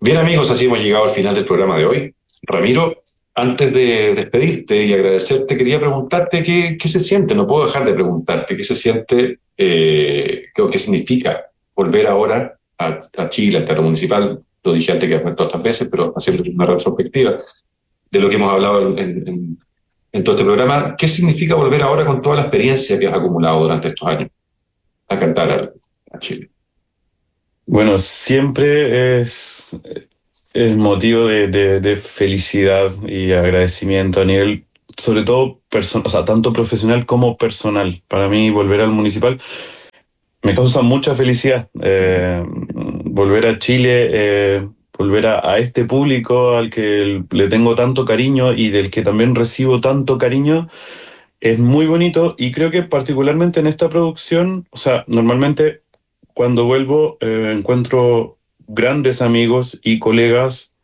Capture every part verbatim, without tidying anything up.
Bien, amigos, así hemos llegado al final del programa de hoy. Ramiro, antes de despedirte y agradecerte, quería preguntarte qué, qué se siente, no puedo dejar de preguntarte, qué se siente, eh, qué, qué significa volver ahora a, a Chile, al Teatro Municipal. Lo dije antes que has vuelto otras veces, pero haciendo una retrospectiva de lo que hemos hablado en, en, en todo este programa. ¿Qué significa volver ahora con toda la experiencia que has acumulado durante estos años a cantar a, a Chile? Bueno, siempre es, es motivo de, de- de felicidad y agradecimiento a nivel, sobre todo, perso- o sea, tanto profesional como personal. Para mí, volver al municipal me causa mucha felicidad. Eh, volver a Chile, eh, volver a, a este público al que le tengo tanto cariño y del que también recibo tanto cariño, es muy bonito y creo que particularmente en esta producción, o sea, normalmente cuando vuelvo eh, encuentro grandes amigos y colegas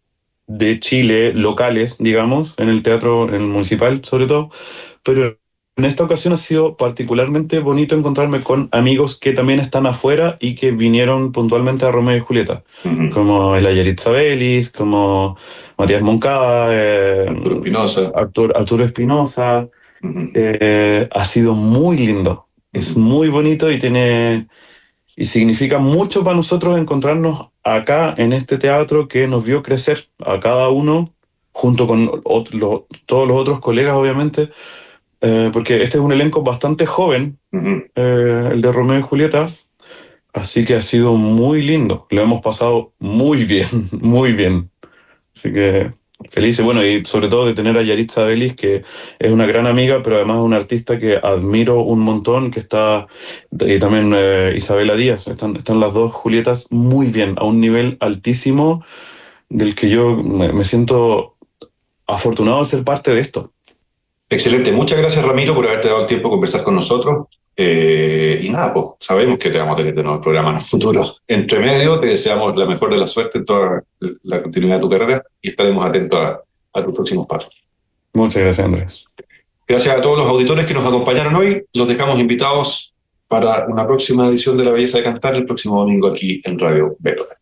de Chile, locales, digamos, en el teatro, en el municipal sobre todo, pero en esta ocasión ha sido particularmente bonito encontrarme con amigos que también están afuera y que vinieron puntualmente a Romeo y Julieta, Uh-huh. como el Yaritza Belis, como Matías Moncada, eh, Arturo Espinosa. Artur- Arturo Espinosa. Uh-huh. Eh, ha sido muy lindo, es Uh-huh. muy bonito y tiene y significa mucho para nosotros encontrarnos acá en este teatro que nos vio crecer a cada uno junto con ot- lo- todos los otros colegas, obviamente, eh, porque este es un elenco bastante joven, Uh-huh. eh, el de Romeo y Julieta, así que ha sido muy lindo, lo hemos pasado muy bien, muy bien. Así que feliz, y bueno, y sobre todo de tener a Yaritza Belis, que es una gran amiga, pero además una artista que admiro un montón, que está, y también eh, Isabela Díaz, están, están las dos Julietas muy bien, a un nivel altísimo del que yo me, me siento afortunado de ser parte de esto. Excelente, muchas gracias Ramiro por haberte dado el tiempo de conversar con nosotros. Eh, y nada, pues sabemos que te vamos a tener de nuevo programas en el futuro. Entre medio, te deseamos la mejor de la suerte en toda la continuidad de tu carrera y estaremos atentos a, a tus próximos pasos. Muchas gracias, Andrés. Gracias a todos los auditores que nos acompañaron hoy. Los dejamos invitados para una próxima edición de La Belleza de Cantar el próximo domingo aquí en Radio Beethoven.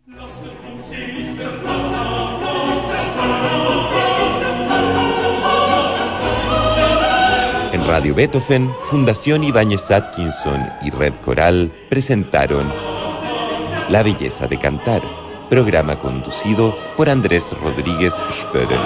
En Radio Beethoven, Fundación Ibáñez Atkinson y Red Coral presentaron La Belleza de Cantar, programa conducido por Andrés Rodríguez Spören.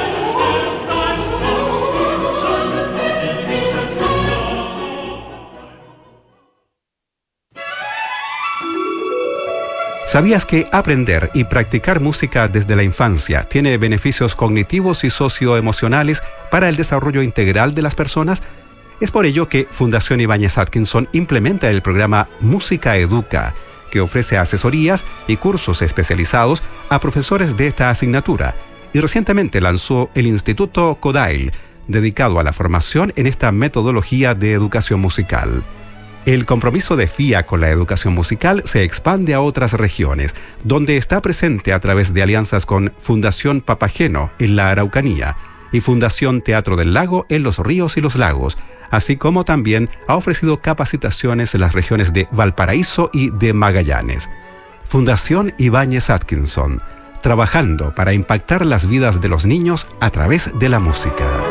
¿Sabías que aprender y practicar música desde la infancia tiene beneficios cognitivos y socioemocionales para el desarrollo integral de las personas? Es por ello que Fundación Ibáñez Atkinson implementa el programa Música Educa, que ofrece asesorías y cursos especializados a profesores de esta asignatura, y recientemente lanzó el Instituto Kodail, dedicado a la formación en esta metodología de educación musical. El compromiso de F I A con la educación musical se expande a otras regiones, donde está presente a través de alianzas con Fundación Papageno en la Araucanía y Fundación Teatro del Lago en los Ríos y los Lagos, así como también ha ofrecido capacitaciones en las regiones de Valparaíso y de Magallanes. Fundación Ibáñez Atkinson, trabajando para impactar las vidas de los niños a través de la música.